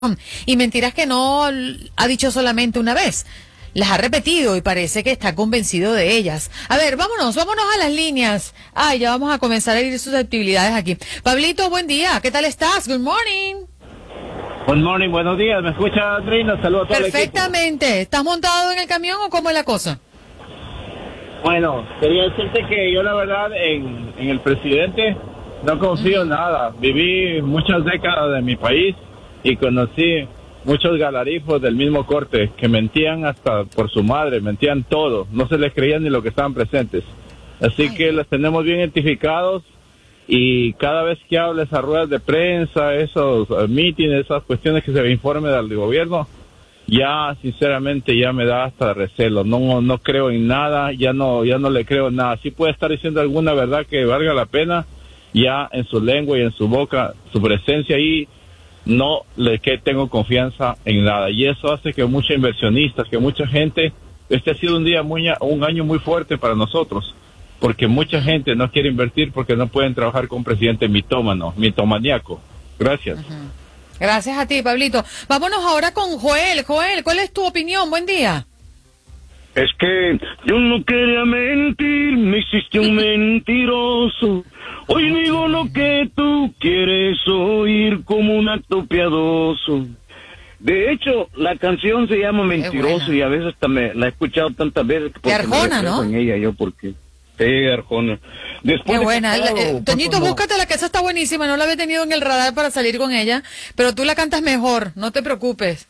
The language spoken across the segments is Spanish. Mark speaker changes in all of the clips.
Speaker 1: y mentiras que no ha dicho solamente una vez. Las ha repetido y parece que está convencido de ellas. A ver, vámonos a las líneas. Ay, ya vamos a comenzar a ir susceptibilidades aquí. Pablito, buen día. ¿Qué tal estás? Good morning.
Speaker 2: Good morning, buenos días. ¿Me escucha, Trina? Saludos a todo el equipo.
Speaker 1: Perfectamente. ¿Estás montado en el camión o cómo es la cosa?
Speaker 2: Bueno, quería decirte que yo la verdad en el presidente no confío en nada. Viví muchas décadas de mi país y conocí muchos galarifos del mismo corte que mentían hasta por su madre, mentían todo, no se les creía ni lo que estaban presentes. Así que los tenemos bien identificados y cada vez que habla esas ruedas de prensa, esos mítines, esas cuestiones que se informe del gobierno, ya sinceramente ya me da hasta recelo, no creo en nada, ya no le creo en nada. Sí puede estar diciendo alguna verdad que valga la pena, ya en su lengua y en su boca, su presencia ahí, no le que tengo confianza en nada, y eso hace que muchos inversionistas, que mucha gente, este ha sido un año muy fuerte para nosotros, porque mucha gente no quiere invertir porque no pueden trabajar con un presidente mitomaníaco. Gracias.
Speaker 1: Gracias a ti, Pablito. Vámonos ahora con Joel. Joel, ¿cuál es tu opinión? Buen día.
Speaker 3: Es que yo no quería mentir, me hiciste un mentiroso. Hoy digo lo que tú quieres oír como un acto piadoso. De hecho, la canción se llama Mentiroso y a veces la he escuchado tantas veces que
Speaker 1: de Arjona, ¿no?
Speaker 3: En ella yo porque sí, Arjona. Después
Speaker 1: qué buena.
Speaker 3: casado,
Speaker 1: Toñito, búscatela, que esa está buenísima. No la había tenido en el radar para salir con ella, pero tú la cantas mejor, no te preocupes.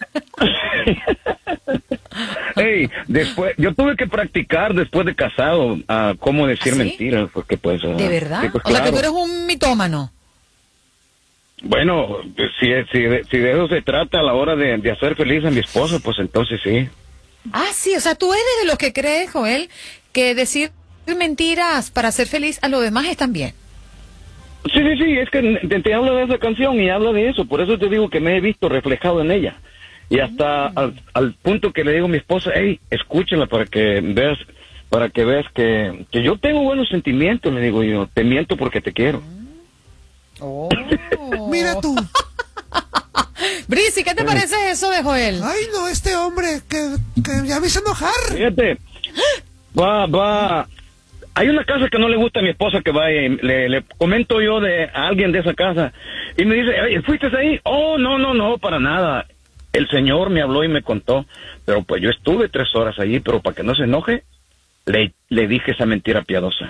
Speaker 3: Hey, después, yo tuve que practicar después de casado a cómo decir mentiras, porque pues...
Speaker 1: ¿De verdad?
Speaker 3: Sí, pues,
Speaker 1: o sea,
Speaker 3: claro.
Speaker 1: que tú eres un mitómano.
Speaker 3: Bueno, si de eso se trata a la hora de hacer feliz a mi esposo, pues entonces sí.
Speaker 1: Ah, sí, o sea, tú eres de los que crees, Joel, que decir mentiras para hacer feliz a los demás están bien.
Speaker 3: Sí, es que te habla de esa canción y habla de eso, por eso te digo que me he visto reflejado en ella. Y hasta al punto que le digo a mi esposa, hey, escúchala para que veas que yo tengo buenos sentimientos, le digo yo, te miento porque te quiero.
Speaker 1: Oh.
Speaker 4: Mira tú.
Speaker 1: Brisi, ¿qué te parece eso de Joel?
Speaker 4: Ay, no, este hombre que ya me hizo enojar.
Speaker 3: Fíjate, va. Hay una casa que no le gusta a mi esposa que vaya y le comento yo a alguien de esa casa y me dice, oye, ¿fuiste ahí? Oh, no, para nada. El señor me habló y me contó, pero pues yo estuve 3 horas allí, pero para que no se enoje, le dije esa mentira piadosa.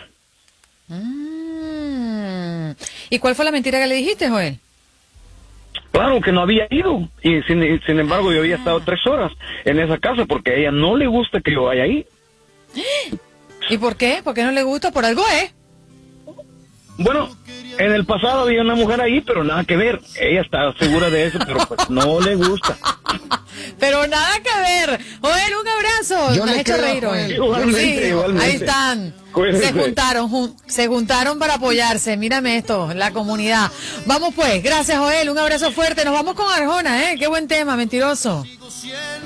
Speaker 1: ¿Y cuál fue la mentira que le dijiste, Joel?
Speaker 3: Claro que no había ido, y sin embargo yo había estado 3 horas en esa casa porque a ella no le gusta que yo vaya ahí.
Speaker 1: ¿Y por qué? ¿Por qué no le gusta? Por algo,
Speaker 3: Bueno, en el pasado había una mujer ahí, pero nada que ver. Ella estaba segura de eso, pero pues no le gusta.
Speaker 1: Pero nada que ver. Joel, un abrazo.
Speaker 4: Yo
Speaker 1: me has
Speaker 4: le
Speaker 1: hecho
Speaker 4: creo,
Speaker 1: reír, Joel.
Speaker 3: Igualmente.
Speaker 1: Ahí están.
Speaker 3: Cuídense.
Speaker 1: Se juntaron para apoyarse. Mírame esto, la comunidad. Vamos pues. Gracias, Joel. Un abrazo fuerte. Nos vamos con Arjona, Qué buen tema, mentiroso.